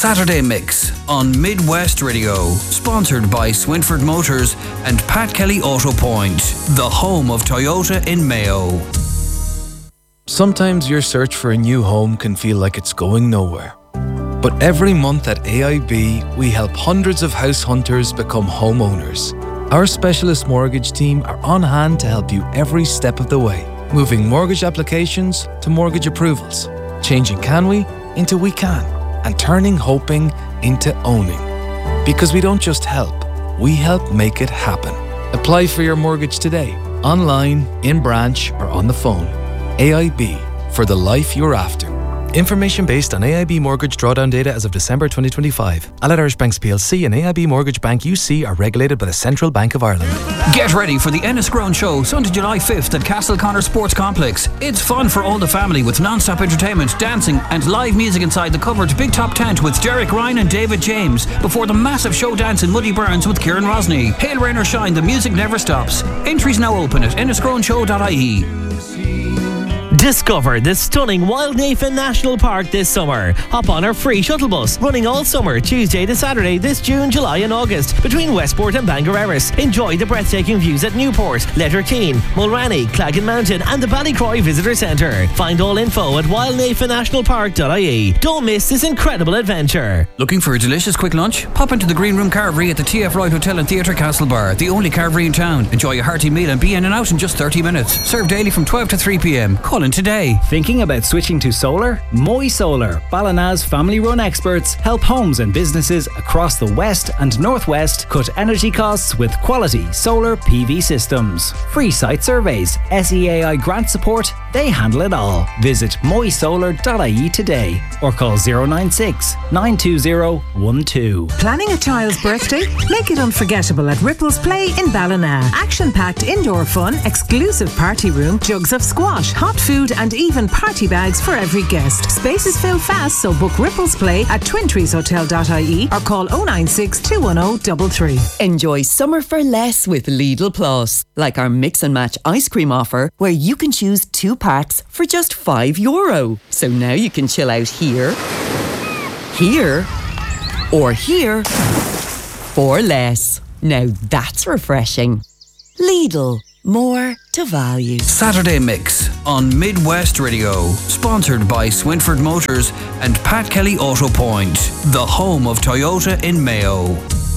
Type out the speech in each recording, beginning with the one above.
Saturday Mix on Midwest Radio, sponsored by Swinford Motors and Pat Kelly Auto Point, the home of Toyota in Mayo. Sometimes your search for a new home can feel like it's going nowhere. But every month at AIB, we help hundreds of house hunters become homeowners. Our specialist mortgage team are on hand to help you every step of the way, moving mortgage applications to mortgage approvals, changing can we into we can, and turning hoping into owning. Because we don't just help, we help make it happen. Apply for your mortgage today, online, in branch, or on the phone. AIB, for the life you're after. Information based on AIB mortgage drawdown data as of December 2025. Allied Irish Banks plc and AIB Mortgage Bank UC are regulated by the Central Bank of Ireland. Get ready for the Enniscrone Show, Sunday, July 5th at Castleconnor Sports Complex. It's fun for all the family with non-stop entertainment, dancing and live music inside the covered Big Top tent with Derek Ryan and David James before the massive show dance in Muddy Burns with Kieran Rosny. Hail, rain or shine, the music never stops. Entries now open at enniscroneshow.ie. Discover the stunning Wildnafen National Park this summer. Hop on our free shuttle bus, running all summer, Tuesday to Saturday this June, July and August, between Westport and Bangor Erris. Enjoy the breathtaking views at Newport, Letterkeene, Mulranny, Claggan Mountain and the Ballycroy Visitor Centre. Find all info at wildnafennationalpark.ie. Don't miss this incredible adventure. Looking for a delicious quick lunch? Pop into the Green Room Carvery at the TF Wright Hotel and Theatre Castlebar, the only carvery in town. Enjoy a hearty meal and be in and out in just 30 minutes. Served daily from 12 to 3 p.m. Call in today. Thinking about switching to solar? Moy Solar, Ballina's family-run experts, help homes and businesses across the West and Northwest cut energy costs with quality solar PV systems. Free site surveys, SEAI grant support, they handle it all. Visit moysolar.ie today or call 096 920 12. Planning a child's birthday? Make it unforgettable at Ripples Play in Ballina. Action-packed indoor fun, exclusive party room, jugs of squash, hot food and even party bags for every guest. Spaces fill fast, so book Ripples Play at twintreeshotel.ie or call 096 210 33. Enjoy summer for less with Lidl Plus. Like our mix and match ice cream offer, where you can choose 2 packs for just €5. So now you can chill out here, here, or here for less. Now that's refreshing. Lidl, more to value. Saturday Mix on Midwest Radio, sponsored by Swinford Motors and Pat Kelly Auto Point, the home of Toyota in Mayo.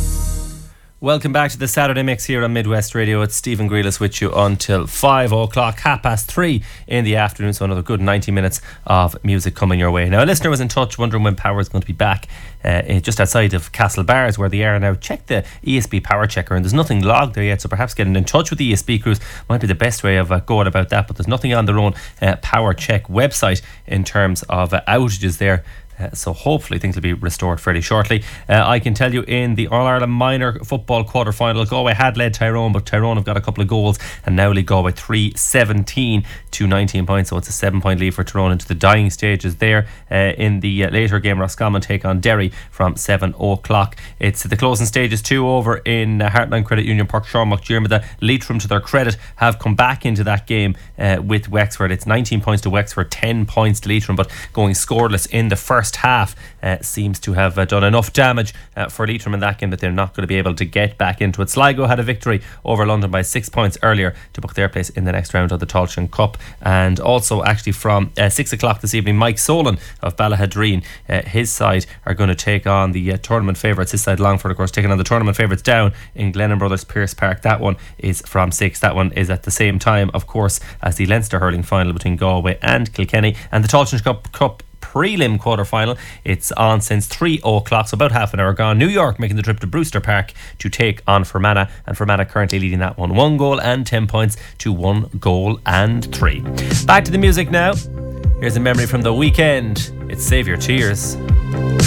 Welcome back to the Saturday Mix here on Midwest Radio. It's Stephen Grealis with you until 5 o'clock, 3:30 in the afternoon. So another good 90 minutes of music coming your way. Now, a listener was in touch wondering when power is going to be back just outside of Castlebar, where they are now. Check the ESB power checker, and there's nothing logged there yet. So perhaps getting in touch with the ESB crews might be the best way of going about that. But there's nothing on their own power check website in terms of outages there. So hopefully things will be restored fairly shortly. I can tell you in the All-Ireland Minor Football quarter-final, Galway had led Tyrone, but Tyrone have got a couple of goals and now lead Galway 3-17 to 19 points. So it's a 7-point lead for Tyrone into the dying stages there. In the later game, Roscommon take on Derry from 7 o'clock. It's the closing stages 2 over in Heartland Credit Union Park. Sean McDermott, Leitrim, to their credit, have come back into that game with Wexford. It's 19 points to Wexford, 10 points to Leitrim, but going scoreless in the first half seems to have done enough damage for Leitrim in that game that they're not going to be able to get back into it. Sligo had a victory over London by 6 points earlier to book their place in the next round of the Tailteann Cup. And also actually from 6 o'clock this evening, Mike Solon of Ballahadreen, his side are going to take on the tournament favourites. His side, Longford, of course, taking on the tournament favourites down in Glennon Brothers Pierce Park. That one is from 6. That one is at the same time, of course, as the Leinster hurling final between Galway and Kilkenny. And the Tailteann Cup prelim quarter-final, it's on since 3 o'clock, so about half an hour gone. New York making the trip to Brewster Park to take on Fermanagh, and Fermanagh currently leading that one 1 goal and 10 points to 1 goal and 3. Back to the music now. Here's a memory from the weekend. It's Save Your Tears.